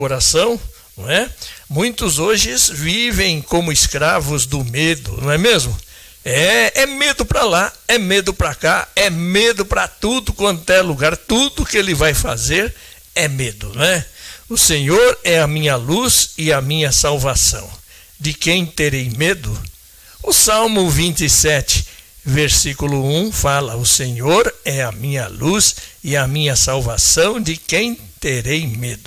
coração, não é? Muitos hoje vivem como escravos do medo, não é mesmo? É medo para lá, é medo para cá, é medo para tudo quanto é lugar, tudo que ele vai fazer é medo, né? O Senhor é a minha luz e a minha salvação. De quem terei medo? O Salmo 27, versículo 1 fala: o Senhor é a minha luz e a minha salvação, de quem terei medo?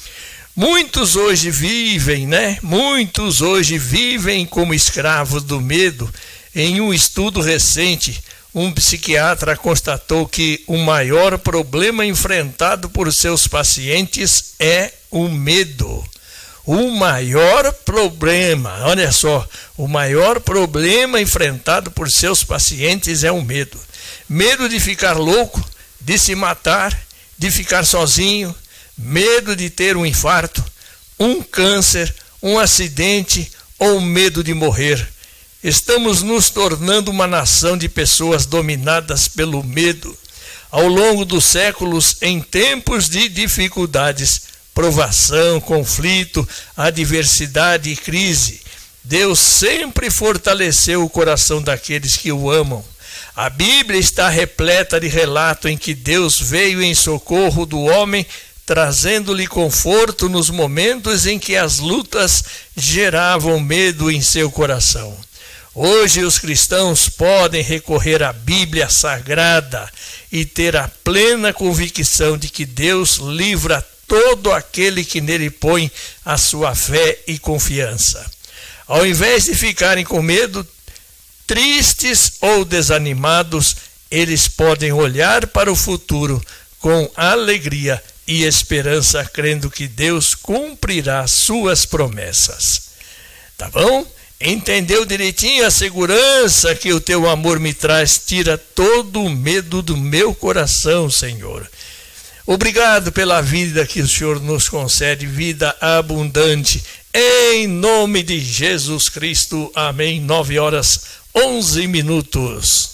Muitos hoje vivem, né? Muitos hoje vivem como escravos do medo. Em um estudo recente, um psiquiatra constatou que o maior problema enfrentado por seus pacientes é o medo. O maior problema, olha só, o maior problema enfrentado por seus pacientes é o medo. Medo de ficar louco, de se matar, de ficar sozinho, medo de ter um infarto, um câncer, um acidente ou medo de morrer. Estamos nos tornando uma nação de pessoas dominadas pelo medo. Ao longo dos séculos, em tempos de dificuldades, provação, conflito, adversidade e crise, Deus sempre fortaleceu o coração daqueles que o amam. A Bíblia está repleta de relatos em que Deus veio em socorro do homem, trazendo-lhe conforto nos momentos em que as lutas geravam medo em seu coração. Hoje os cristãos podem recorrer à Bíblia Sagrada e ter a plena convicção de que Deus livra todo aquele que nele põe a sua fé e confiança. Ao invés de ficarem com medo, tristes ou desanimados, eles podem olhar para o futuro com alegria e esperança, crendo que Deus cumprirá suas promessas. Tá bom? Entendeu direitinho a segurança que o teu amor me traz? Tira todo o medo do meu coração, Senhor. Obrigado pela vida que o Senhor nos concede, vida abundante. Em nome de Jesus Cristo. Amém. 9h11.